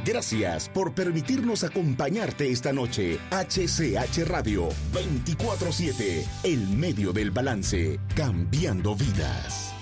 Gracias por permitirnos acompañarte esta noche. HCH Radio 24/7, el medio del balance, cambiando vidas.